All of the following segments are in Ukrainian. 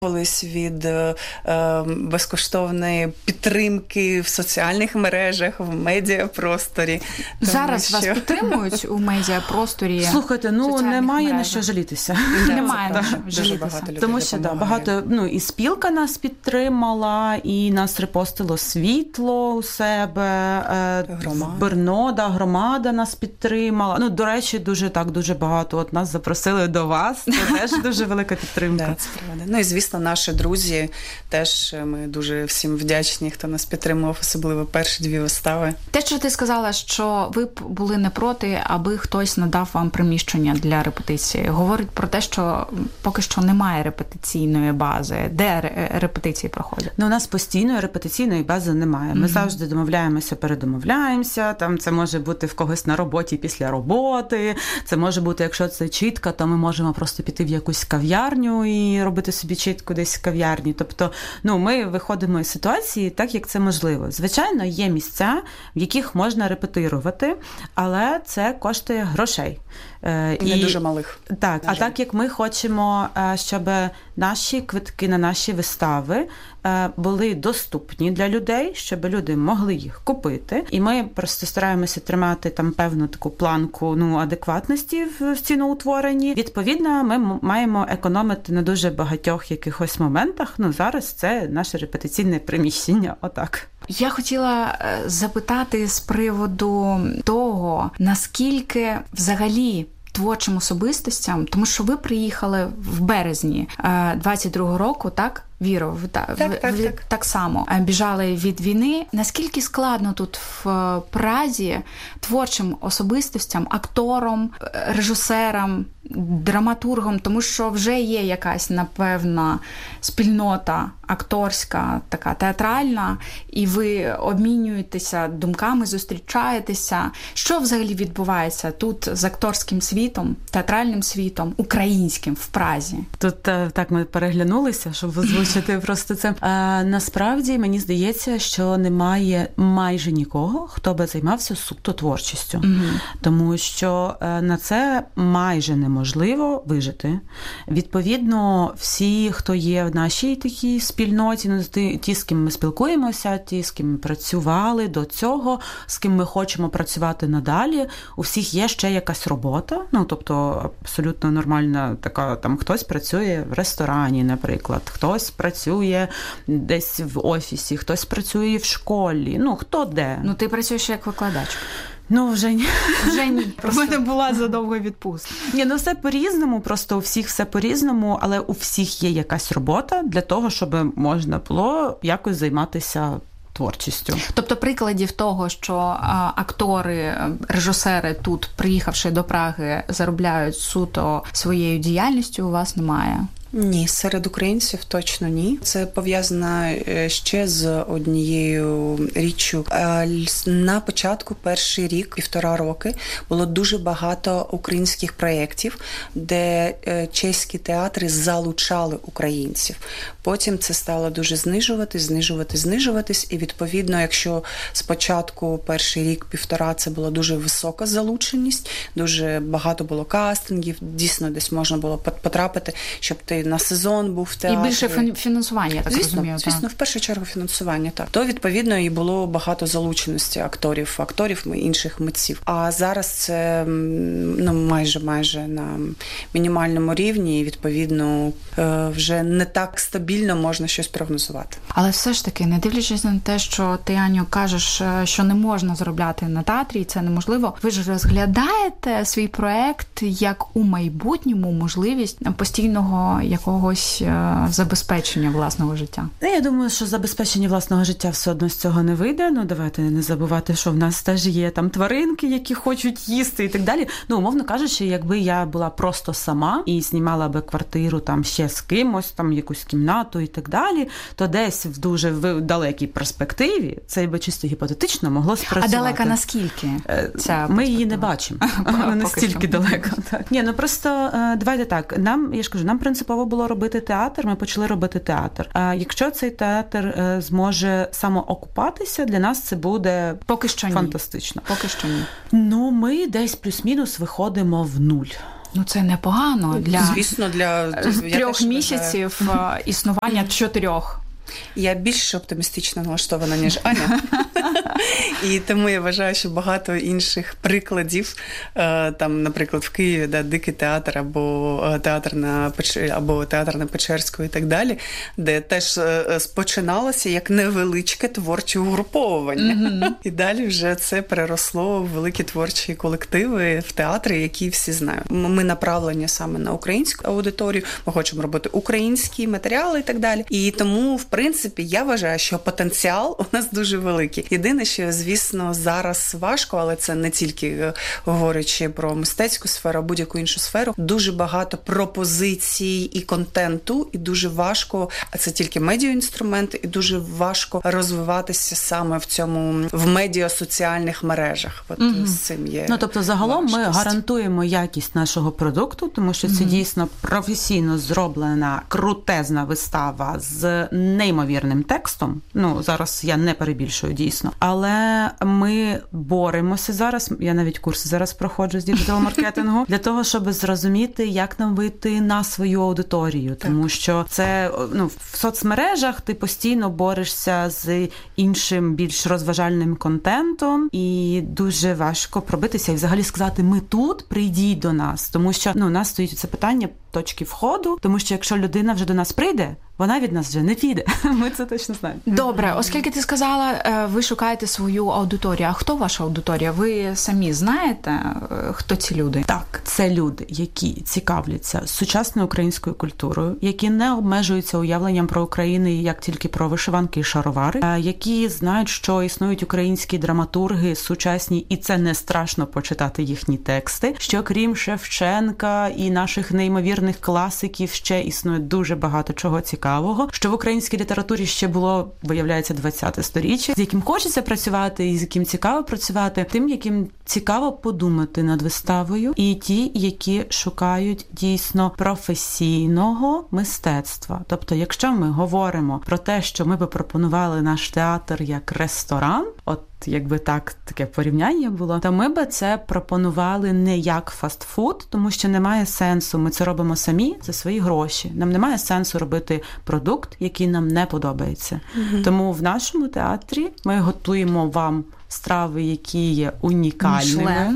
від безкоштовної підтримки в соціальних мережах, в медіапросторі. Зараз вас підтримують у медіапросторі? Слухайте, немає на що жалітися. Немає на що жалітися. Тому що багато, і спілка нас підтримала, і нас репостило Світло у себе, громада нас підтримала. До речі, дуже багато. От нас запросили до вас, це теж дуже велика підтримка. Це правда. І, звісно, наші друзі теж, ми дуже всім вдячні, хто нас підтримував, особливо перші 2 вистави. Те, що ти сказала, що ви б були не проти, аби хтось надав вам приміщення для репетиції, говорить про те, що поки що немає репетиційної бази. Де репетиції проходять? У нас постійної репетиційної бази немає. Ми завжди передомовляємося, там це може бути в когось на роботі після роботи, це може бути, якщо це чітка, то ми можемо просто піти в якусь кав'ярню і робити собі чітку десь в кав'ярні. Тобто, ми виходимо із ситуації так, як це можливо. Звичайно, є місця, в яких можна репетирувати, але це коштує грошей. Не дуже малих. Так, а так як ми хочемо, щоб наші квитки на наші вистави були доступні для людей, щоб люди могли їх купити. І ми просто стараємося тримати там певну таку планку адекватності в ціноутворенні. Відповідно, ми маємо економити на дуже багатьох якихось моментах. Зараз це наше репетиційне приміщення. Отак. Я хотіла запитати з приводу того, наскільки взагалі творчим особистостям, тому що ви приїхали в березні 22-го року, так? Віро, ви так само біжали від війни. Наскільки складно тут в Празі творчим особистостям, акторам, режисерам, драматургам, тому що вже є якась, напевна, спільнота акторська, така театральна, і ви обмінюєтеся думками, зустрічаєтеся. Що взагалі відбувається тут з акторським світом, театральним світом, українським в Празі? Тут так ми переглянулися, щоб озвучити просто це. Насправді, мені здається, що немає майже нікого, хто би займався суто творчістю. Тому що на це майже неможливо вижити. Відповідно, всі, хто є в нашій такій спільноті, ті, з ким ми спілкуємося, ті, з ким ми працювали до цього, з ким ми хочемо працювати надалі, у всіх є ще якась робота, тобто абсолютно нормальна така, там хтось працює в ресторані, наприклад, хтось працює десь в офісі, хтось працює в школі, хто де. Ти працюєш як викладач. Вже ні. Вже ні. У мене була задовга відпустка. Все по-різному, просто у всіх все по-різному, але у всіх є якась робота для того, щоб можна було якось займатися творчістю. Тобто прикладів того, що актори, режисери тут, приїхавши до Праги, заробляють суто своєю діяльністю, у вас немає? Ні, серед українців точно ні. Це пов'язано ще з однією річчю. На початку, перший рік, 1,5 роки, було дуже багато українських проєктів, де чеські театри залучали українців. Потім це стало дуже знижуватись. І, відповідно, якщо спочатку перший рік, 1,5, це була дуже висока залученість, дуже багато було кастингів, дійсно десь можна було потрапити, щоб ти на сезон був в театрі. І більше фінансування, я так розумію. Звісно, в першу чергу фінансування, так. То, відповідно, і було багато залученості акторів і інших митців. А зараз це майже на мінімальному рівні, і, відповідно, вже не так стабільно можна щось прогнозувати. Але все ж таки, не дивлячись на те, що ти, Аню, кажеш, що не можна заробляти на театрі, і це неможливо, ви ж розглядаєте свій проект як у майбутньому можливість постійного якогось забезпечення власного життя? Я думаю, що забезпечення власного життя все одно з цього не вийде. Давайте не забувати, що в нас теж є там тваринки, які хочуть їсти і так далі. Умовно кажучи, якби я була просто сама і знімала би квартиру там ще з кимось, там якусь кімнату і так далі, то десь в дуже далекій перспективі це би чисто гіпотетично могло спрацювати. А далека наскільки? Ми її не бачимо. Вона настільки далека. Просто давайте так. Нам принципово було робити театр, ми почали робити театр. Якщо цей театр зможе самоокупатися, для нас це буде поки що фантастично. Поки що ні. Ми десь плюс-мінус виходимо в нуль. Ну, це непогано для, звісно, для 3 місяців існування 4. Я більш оптимістично налаштована, ніж Аня. І тому я вважаю, що багато інших прикладів, там, наприклад, в Києві, Дикий театр або театр на Печерську і так далі, де теж спочиналося як невеличке творче угруповування. І далі вже це переросло в великі творчі колективи в театрі, які всі знають. Ми направлені саме на українську аудиторію, ми хочемо робити українські матеріали і так далі. І тому, в принципі, я вважаю, що потенціал у нас дуже великий. Єдине, що, звісно, зараз важко, але це не тільки говорячи про мистецьку сферу, а будь-яку іншу сферу. Дуже багато пропозицій і контенту, і дуже важко, а це тільки медіаінструменти, і дуже важко розвиватися саме в медіасоціальних мережах. От з цим є. Ну, тобто, загалом ми гарантуємо якість нашого продукту, тому що це дійсно професійно зроблена, крутезна вистава з неймовірним текстом. Ну, зараз я не перебільшую дійсно. Але ми боремося зараз, я навіть курси зараз проходжу з діджитал-маркетингу, для того, щоб зрозуміти, як нам вийти на свою аудиторію. Тому що це, в соцмережах ти постійно борешся з іншим, більш розважальним контентом, і дуже важко пробитися і взагалі сказати, ми тут, прийдіть до нас. Тому що, у нас стоїть це питання точки входу, тому що якщо людина вже до нас прийде, вона від нас вже не піде. Ми це точно знаємо. Добре, оскільки ти сказала, ви шукаєте свою аудиторію. А хто ваша аудиторія? Ви самі знаєте, хто ці люди? Так, це люди, які цікавляться сучасною українською культурою, які не обмежуються уявленням про Україну як тільки про вишиванки і шаровари, які знають, що існують українські драматурги сучасні, і це не страшно почитати їхні тексти, що крім Шевченка і наших неймовірних класиків ще існує дуже багато чого цікавого, що в українській літературі ще було, виявляється, 20-те сторіччя, з яким хочеться працювати і з яким цікаво працювати, тим, яким цікаво подумати над виставою, і ті, які шукають дійсно професійного мистецтва. Тобто, якщо ми говоримо про те, що ми би пропонували наш театр як ресторан, от якби таке порівняння було, то ми би це пропонували не як фастфуд, тому що немає сенсу. Ми це робимо самі за свої гроші. Нам немає сенсу робити продукт, який нам не подобається. Тому в нашому театрі ми готуємо вам страви, які є унікальними,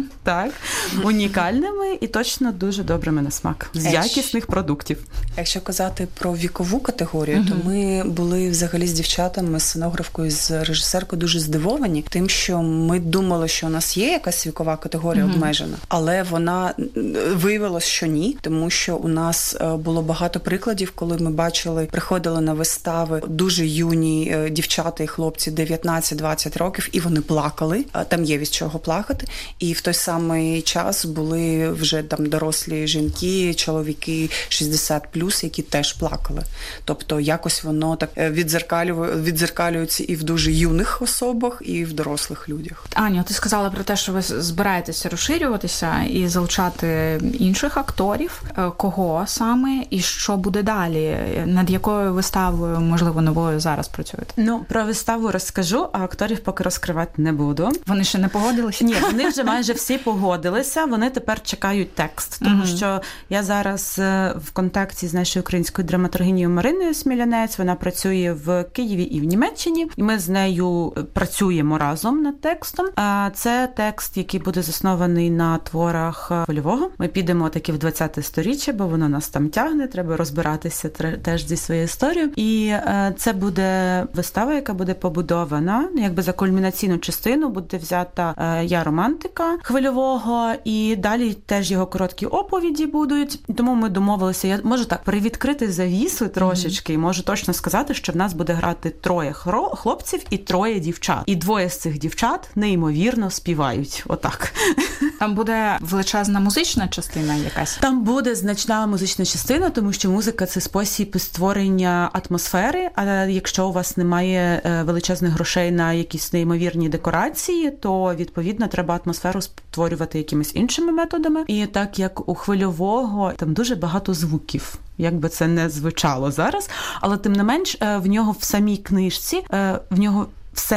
унікальними і точно дуже добрими на смак, з якісних продуктів. Якщо казати про вікову категорію, то ми були взагалі з дівчатами, з сценографкою, з режисеркою дуже здивовані тим, що ми думали, що у нас є якась вікова категорія обмежена, але вона виявилось, що ні, тому що у нас було багато прикладів, коли ми бачили, приходили на вистави дуже юні дівчата і хлопці 19-20 років, і вони плакали. Там є від чого плакати. І в той самий час були вже там дорослі жінки, чоловіки 60+, які теж плакали. Тобто якось воно так віддзеркалюється і в дуже юних особах, і в дорослих людях. Аня, ти сказала про те, що ви збираєтеся розширюватися і залучати інших акторів. Кого саме і що буде далі? Над якою виставою, можливо, новою зараз працюєте? Про виставу розкажу, а акторів поки розкривати не буду. Вони ще не погодилися? Ні, вони вже майже всі погодилися, вони тепер чекають текст. Тому що я зараз в контакті з нашою українською драматургинею Мариною Смілянець, вона працює в Києві і в Німеччині, і ми з нею працюємо разом над текстом. А це текст, який буде заснований на творах Хвильового. Ми підемо таки в 20-те сторіччя, бо воно нас там тягне, треба розбиратися теж зі своєю історією. І це буде вистава, яка буде побудована, якби за кульмінаційну частину буде взята «Я романтика» Хвильового, і далі теж його короткі оповіді будуть. Тому ми домовилися, я можу так привідкрити завісу трошечки, і можу точно сказати, що в нас буде грати 3 хлопців і 3 дівчат. І 2 з цих дівчат неймовірно співають. Отак. Там буде величезна музична частина якась? Там буде значна музична частина, тому що музика – це спосіб створення атмосфери, а якщо у вас немає величезних грошей на якісь неймовірні декорації, то, відповідно, треба атмосферу створювати якимись іншими методами. І так, як у Хвильового, там дуже багато звуків. Як би це не звучало зараз, але тим не менш в нього в самій книжці, в нього все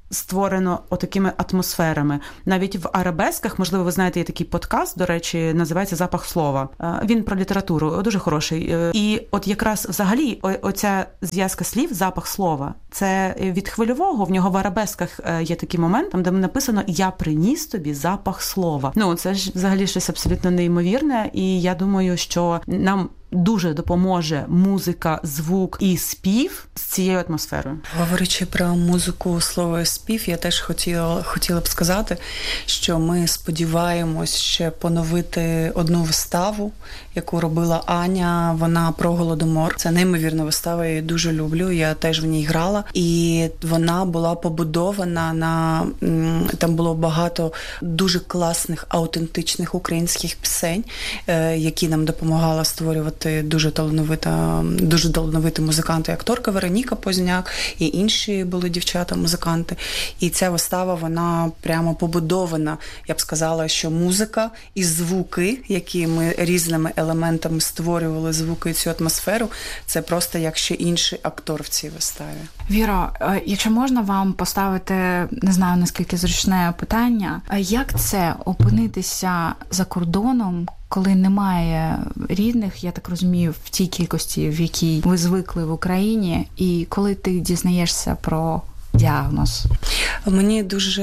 створено отакими атмосферами. Навіть в арабесках, можливо, ви знаєте, є такий подкаст, до речі, називається «Запах слова». Він про літературу, дуже хороший. І от якраз взагалі оця зв'язка слів «запах слова» – це від хвильового, в нього в арабесках є такий момент, там де написано «я приніс тобі запах слова». Ну, це ж взагалі щось абсолютно неймовірне, і я думаю, що нам дуже допоможе музика, звук і спів з цією атмосферою. Говорячи про музику, слово і спів, я теж хотіла б сказати, що ми сподіваємось ще поновити одну виставу, яку робила Аня, вона про Голодомор. Це неймовірна вистава, я її дуже люблю, я теж в ній грала. І вона була побудована на... Там було багато дуже класних, аутентичних українських пісень, які нам допомагала створювати дуже талановиті музиканти, акторка Вероніка Позняк, і інші були дівчата-музиканти. І ця вистава, вона прямо побудована, я б сказала, що музика і звуки, які ми різними елементами створювали, звуки і цю атмосферу, це просто як ще інший актор в цій виставі. Віро, якщо можна вам поставити, не знаю, наскільки зручне питання, як це опинитися за кордоном, коли немає рідних, я так розумію, в тій кількості, в якій ви звикли в Україні, і коли ти дізнаєшся про діагноз? Мені дуже,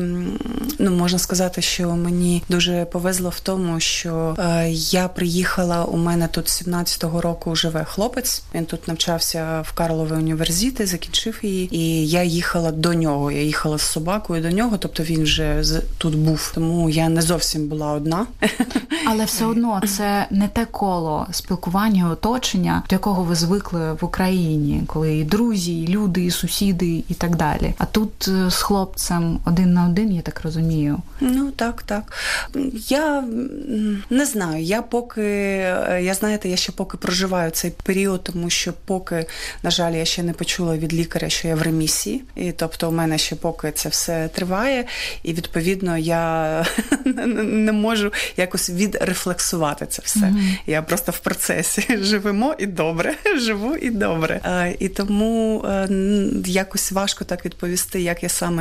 можна сказати, що мені дуже повезло в тому, що я приїхала, у мене тут з 17-го року живе хлопець, він тут навчався в Карловій університеті, закінчив її, і я їхала до нього, я їхала з собакою до нього, тобто він вже тут був, тому я не зовсім була одна. Але все одно це не те коло спілкування, оточення, до якого ви звикли в Україні, коли і друзі, і люди, і сусіди, і так далі. А тут з хлопцем один на один, я так розумію. Ну, так. Я не знаю, я ще поки проживаю цей період, тому що поки, на жаль, я ще не почула від лікаря, що я в ремісії. І, тобто, у мене ще поки це все триває, і, відповідно, я не можу якось відрефлексувати це все. Mm-hmm. Я просто в процесі. Живу і добре. І тому якось важко так відповісти, як я саме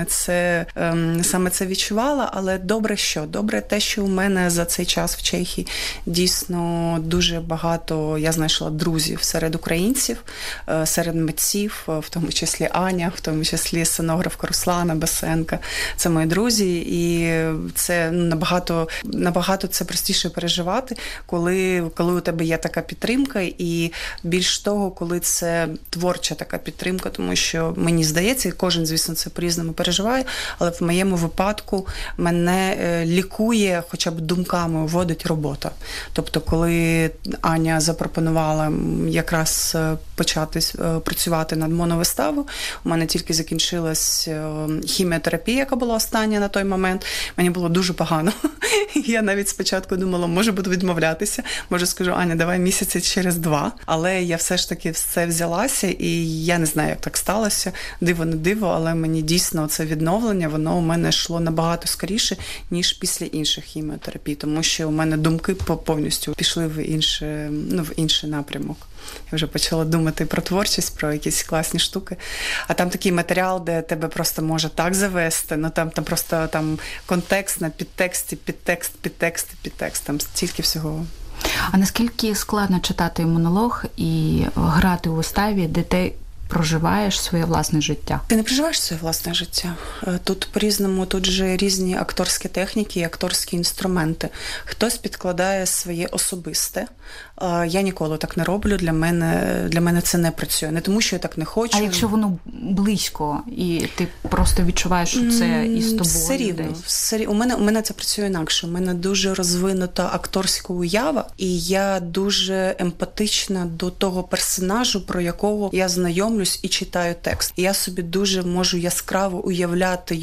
це відчувала, але добре те, що у мене за цей час в Чехії дійсно дуже багато я знайшла друзів серед українців, серед митців, в тому числі Аня, в тому числі сценографка Руслана Басенка. Це мої друзі, і це набагато це простіше переживати, коли у тебе є така підтримка, і більш того, коли це творча така підтримка, тому що мені здається, і кожен, звісно, це по-різному переживає, але в моєму випадку мене лікує, хоча б думками вводить робота. Тобто, коли Аня запропонувала якраз почати працювати над моновиставою, у мене тільки закінчилась хіміотерапія, яка була остання на той момент. Мені було дуже погано. Я навіть спочатку думала, може буду відмовлятися, може скажу, Аня, давай місяці через 2. Але я все ж таки все взялася, і я не знаю, як так сталося. Диво не диво, але мені дійсно це відновлення, воно у мене йшло набагато скоріше, ніж після інших хіміотерапій, тому що у мене думки повністю пішли в інший напрямок. Я вже почала думати про творчість, про якісь класні штуки. А там такий матеріал, де тебе просто може так завести, там просто контекст на підтексті, підтекст, там стільки всього. А наскільки складно читати монолог і грати у виставі, де ти проживаєш своє власне життя? Ти не проживаєш своє власне життя. Тут по-різному, тут же різні акторські техніки і акторські інструменти. Хтось підкладає своє особисте. Я ніколи так не роблю, для мене це не працює. Не тому, що я так не хочу. А якщо воно близько, і ти просто відчуваєш, що це із тобою? Все рівно. У мене це працює інакше. У мене дуже розвинута акторська уява, і я дуже емпатична до того персонажу, про якого я знайомлюсь і читаю текст. І я собі дуже можу яскраво уявляти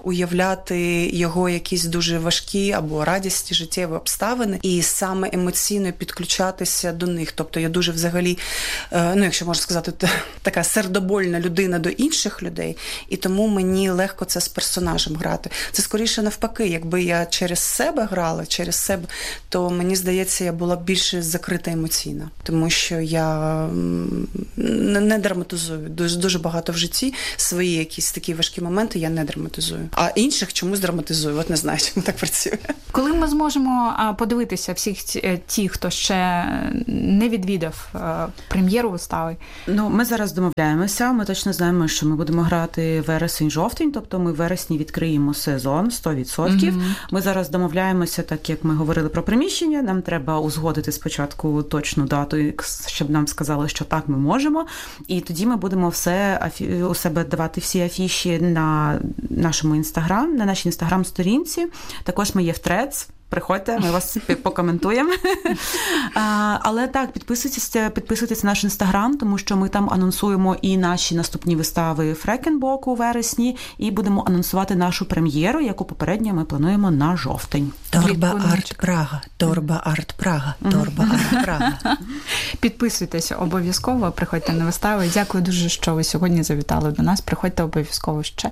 його якісь дуже важкі або радісні життєві обставини, і саме емоційно підключати ставитися до них. Тобто я дуже взагалі, якщо можна сказати, така сердобольна людина до інших людей, і тому мені легко це з персонажем грати. Це скоріше навпаки, якби я через себе грала, то мені здається, я була більше закрита емоційно, тому що я не драматизую. Дуже багато в житті свої якісь такі важкі моменти я не драматизую. А інших чомусь драматизую. От не знаю, чому так працює. Коли ми зможемо подивитися всіх ті, хто ще не відвідав прем'єру вистави? Ми зараз домовляємося. Ми точно знаємо, що ми будемо грати вересень-жовтень, тобто ми в вересні відкриємо сезон 100%. Ми зараз домовляємося, так як ми говорили про приміщення, нам треба узгодити спочатку точну дату, щоб нам сказали, що так, ми можемо. І тоді ми будемо все у себе давати всі афіші на нашому Інстаграм, на нашій Інстаграм-сторінці. Також ми є в Threads. Приходьте, ми вас покоментуємо. Але так, підписуйтесь на наш Інстаграм, тому що ми там анонсуємо і наші наступні вистави Фрекенбок у вересні, і будемо анонсувати нашу прем'єру, яку попередньо ми плануємо на жовтень. Торба Арт Прага, Торба Арт Прага, Торба Арт Прага. Підписуйтесь обов'язково, приходьте на вистави. Дякую дуже, що ви сьогодні завітали до нас. Приходьте обов'язково ще.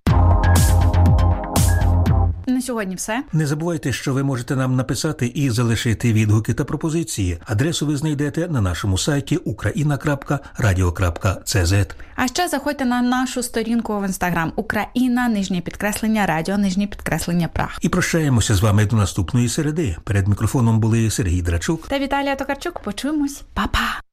На сьогодні все. Не забувайте, що ви можете нам написати і залишити відгуки та пропозиції. Адресу ви знайдете на нашому сайті ukraina.radio.cz. А ще заходьте на нашу сторінку в Інстаграм Україна_радіо_ Праг. І прощаємося з вами до наступної середи. Перед мікрофоном були Сергій Драчук та Віталія Токарчук. Почуємось. Па-па!